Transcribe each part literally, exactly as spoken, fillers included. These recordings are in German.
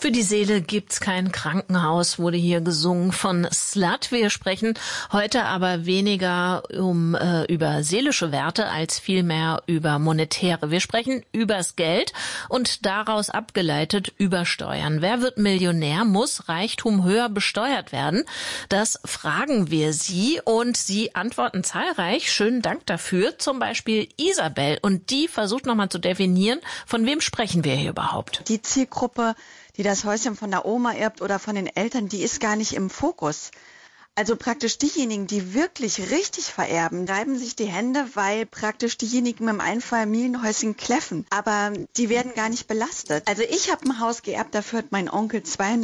Für die Seele gibt's kein Krankenhaus, wurde hier gesungen von Slut. Wir sprechen heute aber weniger um äh, über seelische Werte als vielmehr über monetäre. Wir sprechen übers Geld und daraus abgeleitet über Steuern. Wer wird Millionär? Muss Reichtum höher besteuert werden? Das fragen wir Sie und Sie antworten zahlreich. Schönen Dank dafür. Zum Beispiel Isabel, und die versucht nochmal zu definieren, von wem sprechen wir hier überhaupt? Die Zielgruppe, die das Häuschen von der Oma erbt oder von den Eltern, die ist gar nicht im Fokus. Also praktisch diejenigen, die wirklich richtig vererben, reiben sich die Hände, weil praktisch diejenigen mit dem Einfamilienhäuschen kläffen. Aber die werden gar nicht belastet. Also ich habe ein Haus geerbt, dafür hat mein Onkel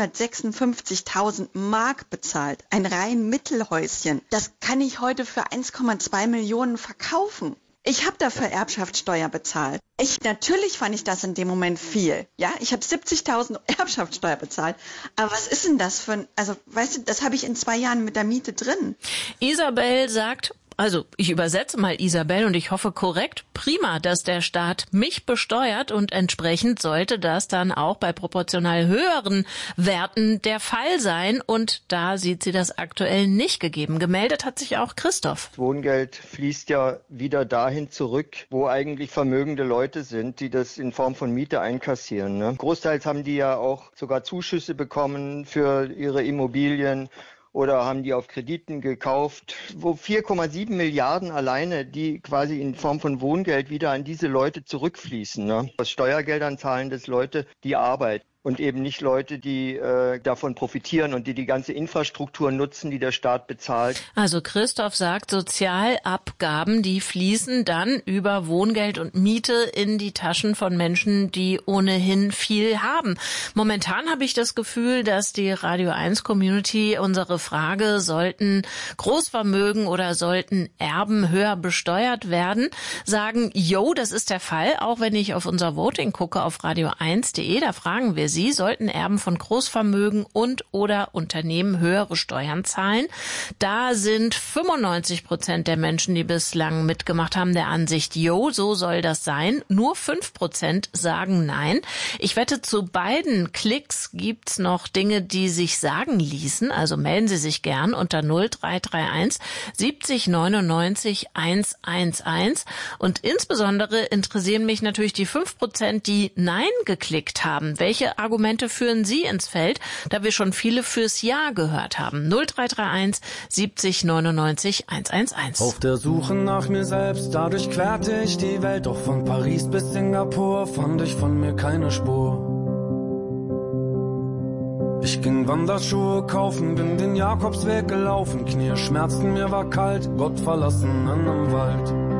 zweihundertsechsundfünfzigtausend Mark bezahlt. Ein rein Mittelhäuschen. Das kann ich heute für eins Komma zwei Millionen verkaufen. Ich habe dafür Erbschaftssteuer bezahlt. Ich, natürlich fand ich das in dem Moment viel. Ja, ich habe siebzigtausend Erbschaftssteuer bezahlt. Aber was ist denn das für ein, also weißt du, das habe ich in zwei Jahren mit der Miete drin. Isabel sagt, also ich übersetze mal Isabel und ich hoffe korrekt, prima, dass der Staat mich besteuert, und entsprechend sollte das dann auch bei proportional höheren Werten der Fall sein, und da sieht sie das aktuell nicht gegeben. Gemeldet hat sich auch Christoph. Das Wohngeld fließt ja wieder dahin zurück, wo eigentlich vermögende Leute sind, die das in Form von Miete einkassieren. Ne? Großteils haben die ja auch sogar Zuschüsse bekommen für ihre Immobilien oder haben die auf Krediten gekauft, wo vier Komma sieben Milliarden alleine, die quasi in Form von Wohngeld wieder an diese Leute zurückfließen. Ne? Aus Steuergeldern zahlen das Leute, die arbeiten. Und eben nicht Leute, die äh, davon profitieren und die die ganze Infrastruktur nutzen, die der Staat bezahlt. Also Christoph sagt, Sozialabgaben, die fließen dann über Wohngeld und Miete in die Taschen von Menschen, die ohnehin viel haben. Momentan habe ich das Gefühl, dass die Radio eins Community unsere Frage, sollten Großvermögen oder sollten Erben höher besteuert werden, sagen, jo, das ist der Fall. Auch wenn ich auf unser Voting gucke auf radio eins punkt de, da fragen wir Sie, sollten Erben von Großvermögen und oder Unternehmen höhere Steuern zahlen? Da sind fünfundneunzig Prozent der Menschen, die bislang mitgemacht haben, der Ansicht, jo, so soll das sein. Nur fünf Prozent sagen nein. Ich wette, zu beiden Klicks gibt's noch Dinge, die sich sagen ließen. Also melden Sie sich gern unter null drei drei eins siebzig neunundneunzig hundertelf. Und insbesondere interessieren mich natürlich die fünf Prozent, die Nein geklickt haben. Welche Argumente führen Sie ins Feld, da wir schon viele fürs Ja gehört haben? null drei drei eins siebzig neunundneunzig hundertelf. Auf der Suche nach mir selbst, dadurch querte ich die Welt. Doch von Paris bis Singapur fand ich von mir keine Spur. Ich ging Wanderschuhe kaufen, bin den Jakobsweg gelaufen. Knie schmerzten, mir war kalt, Gott verlassen in einem Wald.